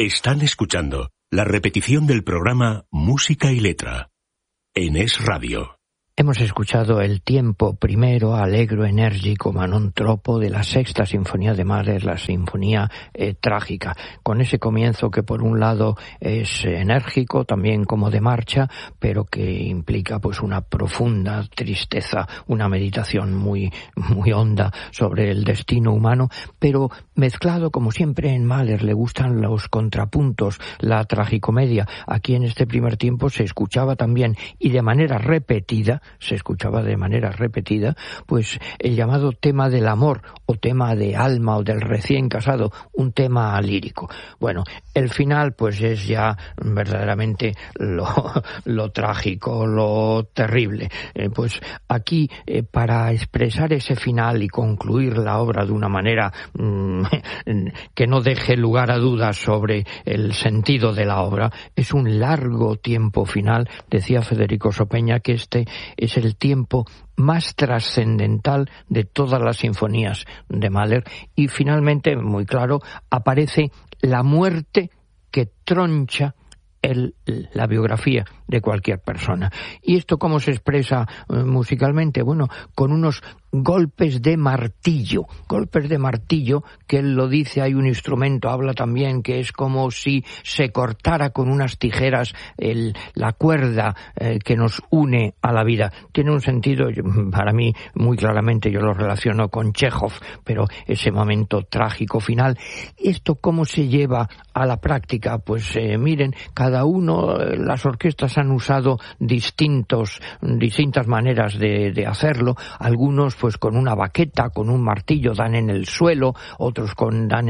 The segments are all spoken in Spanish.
Están escuchando la repetición del programa Música y Letra en Es Radio. Hemos escuchado el tiempo primero, allegro, enérgico, ma non troppo, de la sexta sinfonía de Mahler, la sinfonía trágica, con ese comienzo que por un lado es enérgico, también como de marcha, pero que implica pues una profunda tristeza, una meditación muy honda sobre el destino humano, pero mezclado, como siempre en Mahler, le gustan los contrapuntos, la tragicomedia. Aquí en este primer tiempo se escuchaba también, y de manera repetida, pues el llamado tema del amor, o tema de alma, o del recién casado, un tema lírico. Bueno, el final pues es ya verdaderamente lo trágico, lo terrible. Pues aquí, para expresar ese final y concluir la obra de una manera que no deje lugar a dudas sobre el sentido de la obra, es un largo tiempo final. Decía Federico Sopeña que este es el tiempo más trascendental de todas las sinfonías de Mahler, y finalmente, muy claro, aparece la muerte que troncha la biografía de cualquier persona. ¿Y esto cómo se expresa musicalmente? Bueno, con unos golpes de martillo, que él lo dice, hay un instrumento, habla también, que es como si se cortara con unas tijeras la cuerda que nos une a la vida. Tiene un sentido, para mí, muy claramente, yo lo relaciono con Chekhov, pero ese momento trágico final. ¿Esto cómo se lleva a la práctica? Pues miren, cada uno, las orquestas han usado distintas maneras de hacerlo. Algunos pues con una baqueta, con un martillo, dan en el suelo, otros dan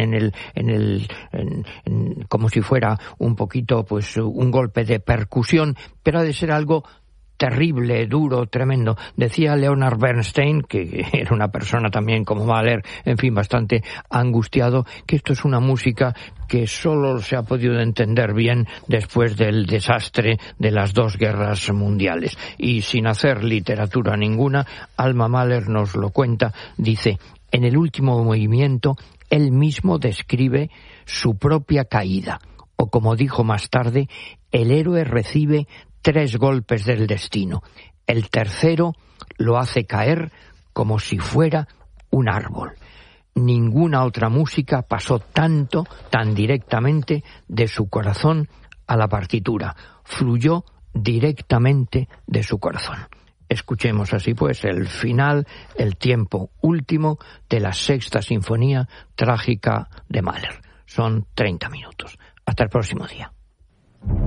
como si fuera un poquito pues un golpe de percusión, pero ha de ser algo terrible, duro, tremendo. Decía Leonard Bernstein, que era una persona también como Mahler, en fin, bastante angustiado, que esto es una música que solo se ha podido entender bien después del desastre de las dos guerras mundiales. Y sin hacer literatura ninguna, Alma Mahler nos lo cuenta, dice: en el último movimiento, él mismo describe su propia caída, o como dijo más tarde, el héroe recibe 3 golpes del destino. El tercero lo hace caer como si fuera un árbol. Ninguna otra música pasó tan directamente de su corazón a la partitura. Fluyó directamente de su corazón. Escuchemos así pues el final, el tiempo último de la sexta sinfonía trágica de Mahler. Son 30 minutos. Hasta el próximo día.